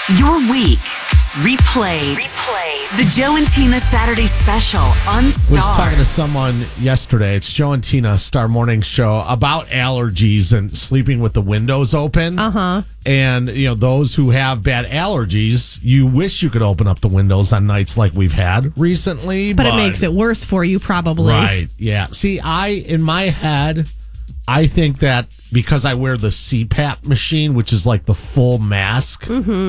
Your week replayed. The Joe and Tina Saturday Special on Star. Was talking to someone yesterday. It's Joe and Tina Star Morning Show about allergies and sleeping with the windows open. And those who have bad allergies, you wish you could open up the windows on nights like we've had recently, but it makes it worse for you, probably. Right? Yeah. See, in my head, I think that because I wear the CPAP machine, which is like the full mask,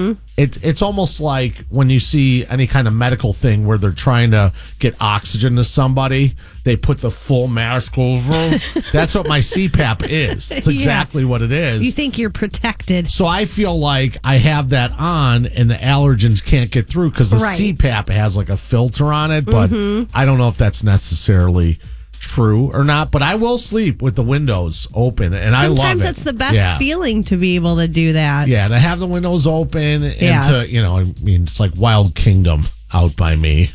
it's almost like when you see any kind of medical thing where they're trying to get oxygen to somebody, they put the full mask over. That's what my CPAP is. It's exactly what it is. You think you're protected. So I feel like I have that on and the allergens can't get through because the CPAP has like a filter on it, but I don't know if that's necessarily true or not, but I will sleep with the windows open, and I love it. Sometimes it's the best feeling to be able to do that. Yeah, to have the windows open and to, it's like Wild Kingdom out by me.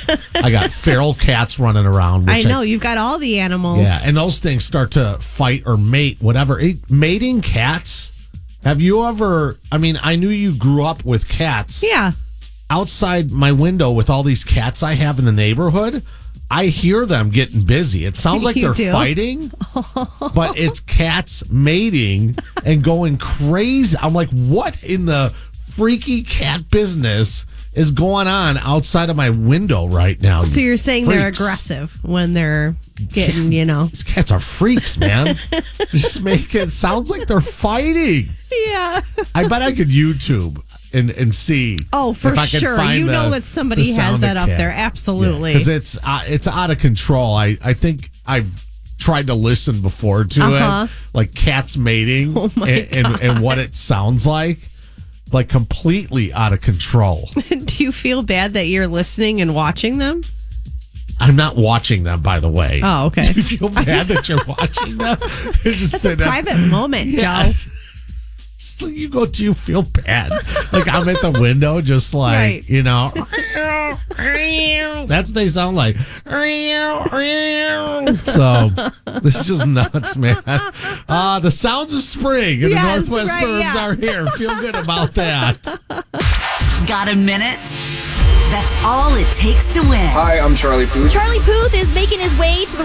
I got feral cats running around. I know, you've got all the animals. Yeah, and those things start to fight or mate, whatever. Mating cats, have you ever, I knew you grew up with cats. Yeah. Outside my window with all these cats I have in the neighborhood, I hear them getting busy. It sounds like they're fighting, but it's cats mating and going crazy. I'm like, what in the freaky cat business is going on outside of my window right now? So you're saying they're aggressive when they're getting, These cats are freaks, man. Just make it sounds like they're fighting. Yeah. I bet I could YouTube and see. Oh, for if I sure. Find that somebody has that up there. Absolutely. Because it's out of control. I think I've tried to listen before to it, like cats mating and what it sounds like completely out of control. Do you feel bad that you're listening and watching them? I'm not watching them, by the way. Oh, okay. Do you feel bad that you're watching them? It's a private moment, Joe. So do you feel bad? Like I'm at the window, just like, that's what they sound like. So this is just nuts, man. The sounds of spring and the Northwest Burbs are here. Feel good about that. Got a minute? That's all it takes to win. Hi, I'm Charlie Puth. Charlie Puth is making his way to the